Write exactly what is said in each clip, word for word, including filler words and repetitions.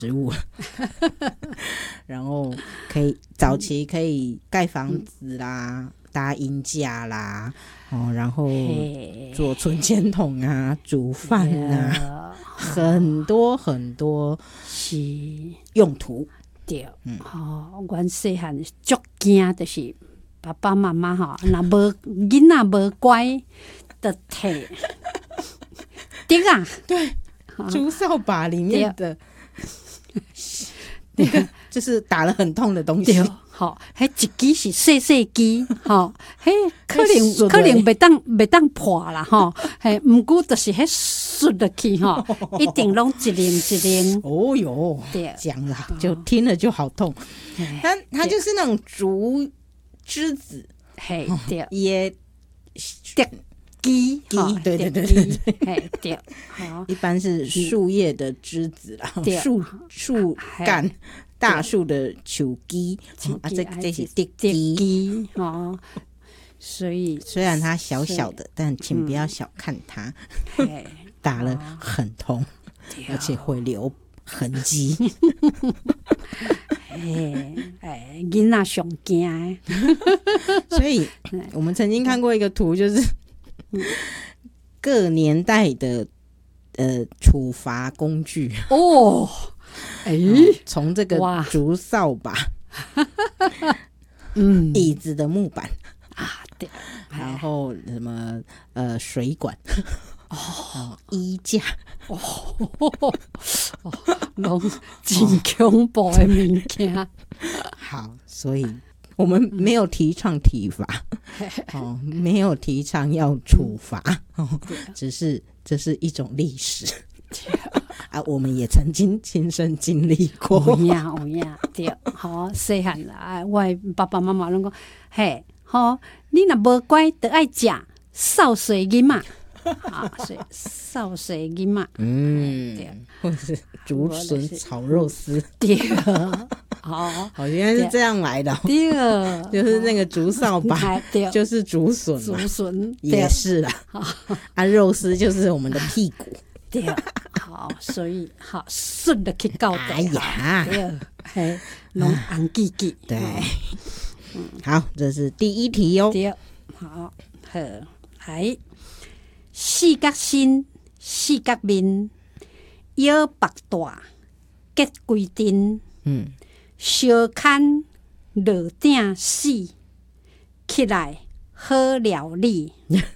植物然后可以早期可以盖房子啦、嗯、搭鹰架啦、哦、然后做存钱筒啊、煮饭啊，很多很多是用途。 对，嗯，哦，阮细汉足惊，就是爸爸妈妈哈，若无囡仔无乖，就摕竹啊， 对，竹扫把里面的那个就是打了很痛的东西。 好，迄一支是细细支，吼，迄可能可能袂当袂当破啦，吼，嘿，毋过就是迄顺落去吼，一定拢一零一零。 哦哟，讲了就听了就好痛。它它就是那种竹枝子， 嘿，对， 也竹枝， 对对对对对， 嘿，对，好， 一般是树叶的枝子啦，树树干。大树的树枝、哦啊、这这是竹枝哦，所以虽然它小小的，但请不要小看它，嗯、打了很痛，而且会留痕迹。 哎哎，囡仔上惊， 所以我们曾经看过一个图，就是各年代的呃处罚工具哦。哎， 从、哦、这个竹扫把， 嗯， 椅子的木板啊，对， 然后什么呃水管，哦，衣架， 哦，拢真恐怖的物件。 好，所以我们没有提倡体罚，哦，没有提倡要处罚，哦，只是这是一种历史。啊，我们也曾经亲身经历过。 有影有影，对，好细汉啦，我的爸爸妈妈拢讲，嘿，好，你若无乖，就爱食扫水囡仔，啊，所以扫水囡仔， 嗯，对，或者是竹笋炒肉丝， 对，好， 好，原来是这样来的， 对， 就是那个竹扫把，就是竹笋， 竹笋也是啦，啊，肉丝就是我们的屁股。 对，好，所以好顺的去教导。 哎呀， 对，嘿，拢红记记。 对，嗯，好，这是第一题哟。 对，好，好，来，四角身，四角面，腰腹大，结规阵，嗯，小看落顶死，起来好料理。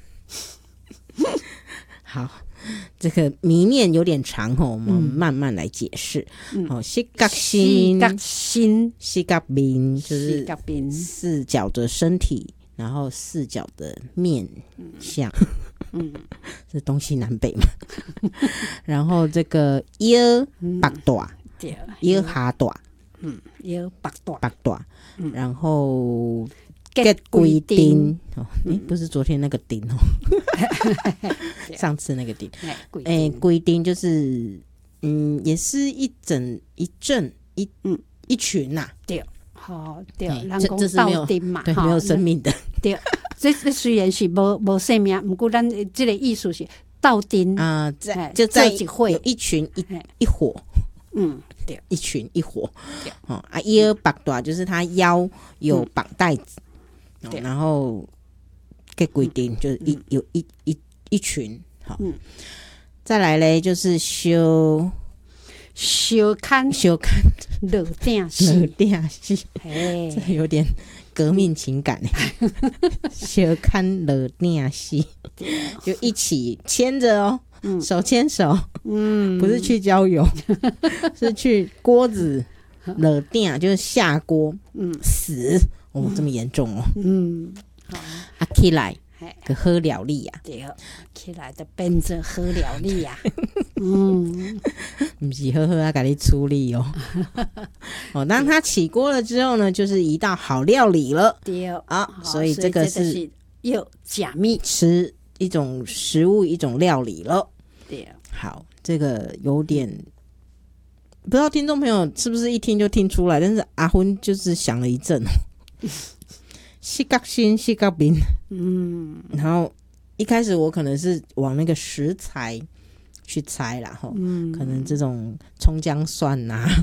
好。这个谜面有点长哦，我们慢慢来解释。嗯、哦，四角身， 四角身， 四角面就是四角的身体，然后四角的面相，嗯，是东西南北嘛。然后这个腰腹大， 对， 腰下大， 嗯，腰腹大， 腹大，嗯、然后。结规丁哦，诶，不是昨天那个丁哦，上次那个丁，哎，规丁就是嗯，也是一整一阵一嗯一群呐、啊， 对，好对， 这这是没有对没有生命的， 对，这这虽然是无无生命，不过咱这个意思是斗阵啊，在就在有一群一一伙， 嗯，对， 一群一伙，哦啊，腰绑大就是他腰有绑带子。然后给规定就是一、嗯、有一一一群好、嗯，再来嘞就是修修看修看落顶死落顶死，这有点革命情感修看落顶死，就一起牵着哦、嗯，手牵手，嗯，不是去郊游，是去锅子落顶，就是下锅，嗯，死。哦，这么严重哦！嗯，好啊，起来个好料理呀、啊， 对，起来就变成好料理呀、啊。嗯， 不是呵呵啊，给你处理哦。哦，当它起锅了之后呢，就是一道好料理了。 对啊，所以这个是有假蜜吃一种食物，一种料理了。 对， 好，这个有点。不知道听众朋友是不是一听就听出来，但是阿昏就是想了一阵哦。四角身四角面，嗯，然后一开始我可能是往那个食材去猜啦，吼、嗯，可能这种葱姜蒜呐、啊，